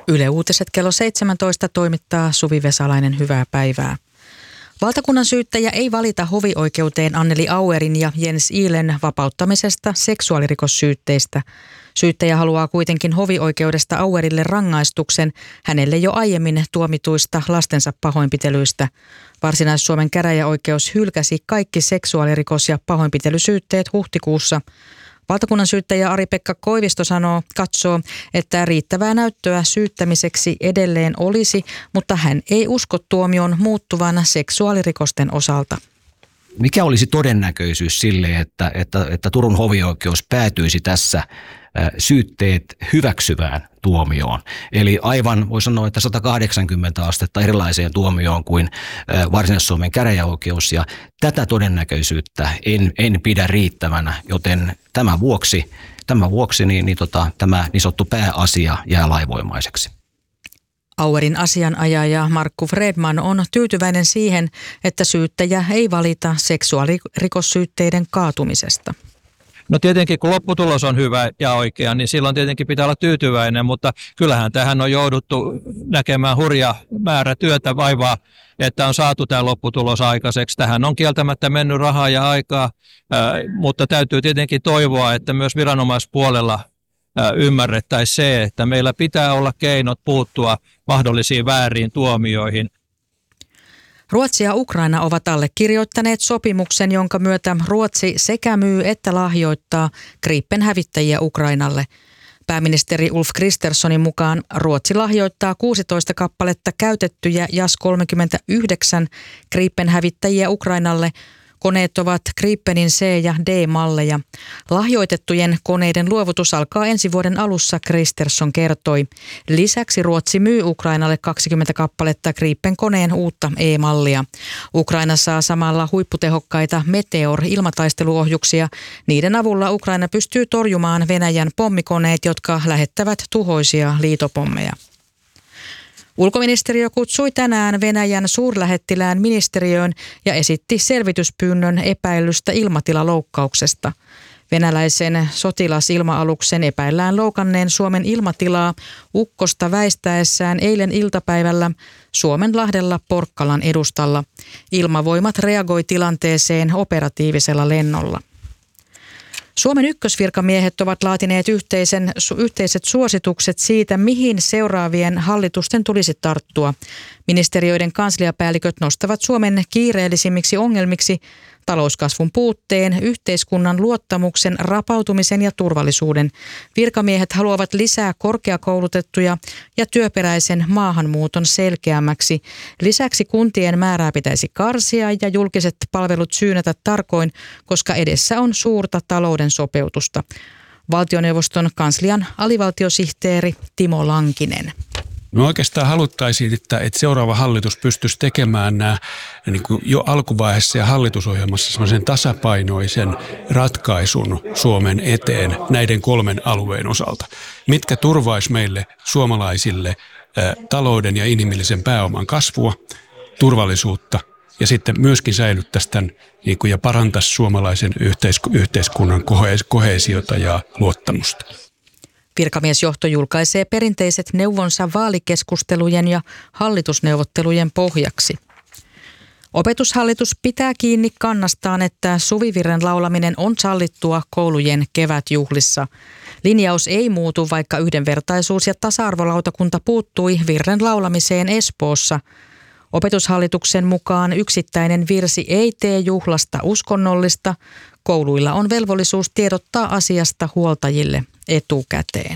Yle Uutiset kello 17 toimittaa Suvi Vesalainen, hyvää päivää. Valtakunnan syyttäjä ei valita hovioikeuteen Anneli Auerin ja Jens Ihlen vapauttamisesta seksuaalirikossyytteistä. Syyttäjä haluaa kuitenkin hovioikeudesta Auerille rangaistuksen hänelle jo aiemmin tuomituista lastensa pahoinpitelyistä. Varsinais-Suomen käräjäoikeus hylkäsi kaikki seksuaalirikos- ja pahoinpitelysyytteet huhtikuussa. Valtakunnan syyttäjä Ari-Pekka Koivisto katsoo, että riittävää näyttöä syyttämiseksi edelleen olisi, mutta hän ei usko tuomion muuttuvan seksuaalirikosten osalta. Mikä olisi todennäköisyys sille, että Turun hovioikeus päätyisi tässä syytteet hyväksyvään tuomioon? Eli aivan voi sanoa, että 180 astetta erilaiseen tuomioon kuin Varsinais-Suomen käräjäoikeus, ja tätä todennäköisyyttä en pidä riittävänä, joten tämän vuoksi tämä niin sanottu pääasia jää lainvoimaiseksi. Auerin asianajaja Markku Fredman on tyytyväinen siihen, että syyttäjä ei valita seksuaalirikossyytteiden kaatumisesta. No tietenkin, kun lopputulos on hyvä ja oikea, niin silloin tietenkin pitää olla tyytyväinen, mutta kyllähän tähän on jouduttu näkemään hurja määrä työtä vaivaa, että on saatu tämä lopputulos aikaiseksi. Tähän on kieltämättä mennyt rahaa ja aikaa, mutta täytyy tietenkin toivoa, että myös viranomaispuolella ymmärrettäisiin se, että meillä pitää olla keinot puuttua mahdollisiin vääriin tuomioihin. Ruotsi ja Ukraina ovat allekirjoittaneet sopimuksen, jonka myötä Ruotsi sekä myy että lahjoittaa Gripen-hävittäjiä Ukrainalle. Pääministeri Ulf Kristerssonin mukaan Ruotsi lahjoittaa 16 kappaletta käytettyjä JAS-39 Gripen-hävittäjiä Ukrainalle. Koneet ovat Gripenin C- ja D-malleja. Lahjoitettujen koneiden luovutus alkaa ensi vuoden alussa, Kristersson kertoi. Lisäksi Ruotsi myy Ukrainalle 20 kappaletta Gripen-koneen uutta E-mallia. Ukraina saa samalla huipputehokkaita Meteor-ilmataisteluohjuksia. Niiden avulla Ukraina pystyy torjumaan Venäjän pommikoneet, jotka lähettävät tuhoisia liitopommeja. Ulkoministeriö kutsui tänään Venäjän suurlähettilään ministeriöön ja esitti selvityspyynnön epäilystä ilmatilaloukkauksesta. Venäläisen sotilasilma-aluksen epäillään loukanneen Suomen ilmatilaa ukkosta väistäessään eilen iltapäivällä Suomenlahdella Porkkalan edustalla. Ilmavoimat reagoi tilanteeseen operatiivisella lennolla. Suomen ykkösvirkamiehet ovat laatineet yhteiset suositukset siitä, mihin seuraavien hallitusten tulisi tarttua. Ministeriöiden kansliapäälliköt nostavat Suomen kiireellisimmiksi ongelmiksi talouskasvun puutteen, yhteiskunnan luottamuksen rapautumisen ja turvallisuuden. Virkamiehet haluavat lisää korkeakoulutettuja ja työperäisen maahanmuuton selkeämmäksi. Lisäksi kuntien määrää pitäisi karsia ja julkiset palvelut syynätä tarkoin, koska edessä on suurta talouden sopeutusta. Valtioneuvoston kanslian alivaltiosihteeri Timo Lankinen. No oikeastaan haluttaisiin, että seuraava hallitus pystyisi tekemään nämä niin kuin jo alkuvaiheessa ja hallitusohjelmassa semmoisen tasapainoisen ratkaisun Suomen eteen näiden 3 alueen osalta, mitkä turvaisi meille suomalaisille talouden ja inhimillisen pääoman kasvua, turvallisuutta ja sitten myöskin säilyttäisi tämän niin kuin, ja parantaisi suomalaisen yhteiskunnan koheesiota ja luottamusta. Virkamiesjohto julkaisee perinteiset neuvonsa vaalikeskustelujen ja hallitusneuvottelujen pohjaksi. Opetushallitus pitää kiinni kannastaan, että suvivirren laulaminen on sallittua koulujen kevätjuhlissa. Linjaus ei muutu, vaikka yhdenvertaisuus- ja tasa-arvolautakunta puuttui virren laulamiseen Espoossa. Opetushallituksen mukaan yksittäinen virsi ei tee juhlasta uskonnollista. Kouluilla on velvollisuus tiedottaa asiasta huoltajille etukäteen.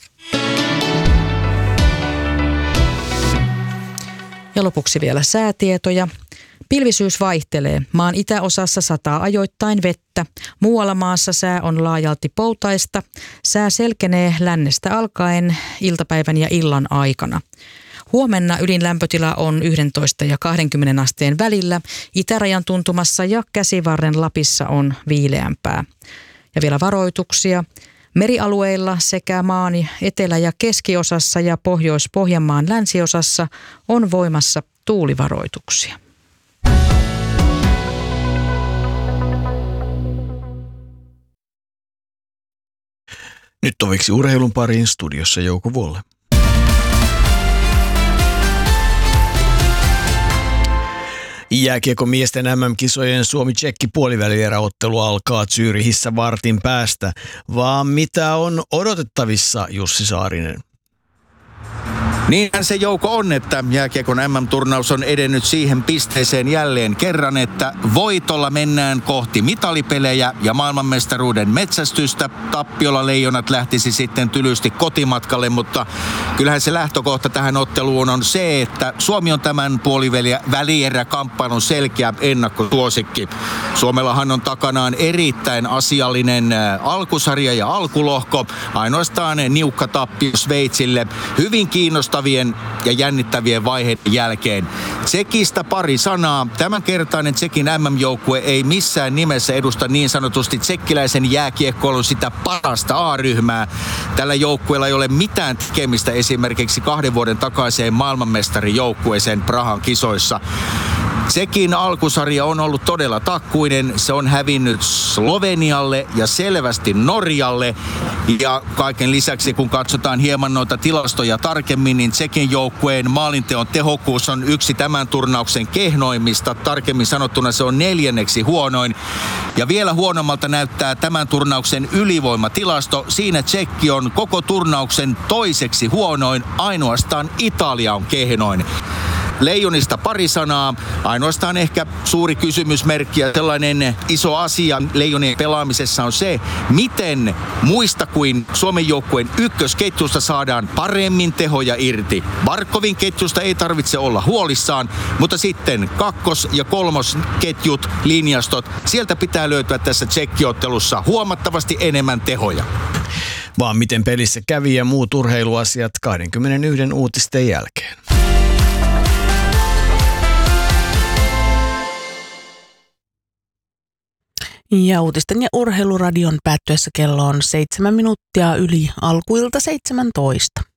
Ja lopuksi vielä säätietoja. Pilvisyys vaihtelee. Maan itäosassa sataa ajoittain vettä. Muualla maassa sää on laajalti poutaista. Sää selkenee lännestä alkaen iltapäivän ja illan aikana. Huomenna ydinlämpötila on 11 ja 20 asteen välillä. Itärajan tuntumassa ja Käsivarren Lapissa on viileämpää. Ja vielä varoituksia. Merialueilla sekä maan etelä- ja keskiosassa ja Pohjois-Pohjanmaan länsiosassa on voimassa tuulivaroituksia. Nyt toviksi urheilun pariin, studiossa Jouko Vuolle. Jääkiekkomiesten MM-kisojen Suomi-Tsekki puolivälieräottelu alkaa Zürichissä vartin päästä. Vaan mitä on odotettavissa, Jussi Saarinen? Niinhän se Jouko on, että jääkiekon MM-turnaus on edennyt siihen pisteeseen jälleen kerran, että voitolla mennään kohti mitalipelejä ja maailmanmestaruuden metsästystä. Tappiolla Leijonat lähtisi sitten tylysti kotimatkalle, mutta kyllähän se lähtökohta tähän otteluun on se, että Suomi on tämän puolivälieräkamppailun selkeä ennakkosuosikki. Suomellahan on takanaan erittäin asiallinen alkusarja ja alkulohko, ainoastaan niukka tappio Sveitsille. Hyvin kiinnostavien ja jännittävien vaiheiden jälkeen. Tsekistä pari sanaa. Tämänkertainen Tsekin MM-joukkue ei missään nimessä edusta niin sanotusti tsekkiläisen jääkiekkoilun sitä parasta A-ryhmää. Tällä joukkueella ei ole mitään tekemistä esimerkiksi 2 vuoden takaiseen maailmanmestarijoukkueeseen Prahan kisoissa. Tsekin alkusarja on ollut todella takkuinen. Se on hävinnyt Slovenialle ja selvästi Norjalle. Ja kaiken lisäksi, kun katsotaan hieman noita tilastoja tarkemmin, niin Tsekin joukkueen maalinteon tehokkuus on yksi tämän turnauksen kehnoimmista. Tarkemmin sanottuna se on 4. huonoin. Ja vielä huonommalta näyttää tämän turnauksen ylivoimatilasto. Siinä Tsekki on koko turnauksen 2. huonoin. Ainoastaan Italia on kehnoin. Leijonista pari sanaa. Ainoastaan ehkä suuri kysymysmerkki ja sellainen iso asia Leijonien pelaamisessa on se, miten muista kuin Suomen joukkueen ykkösketjusta saadaan paremmin tehoja irti. Barkovin ketjusta ei tarvitse olla huolissaan, mutta sitten 2. ja 3. ketjut, linjastot, sieltä pitää löytyä tässä tsekkiottelussa huomattavasti enemmän tehoja. Vaan miten pelissä kävi ja muut urheiluasiat 21 uutisten jälkeen. Ja uutisten ja urheiluradion päättyessä kello on 7 minuuttia yli alkuilta 17.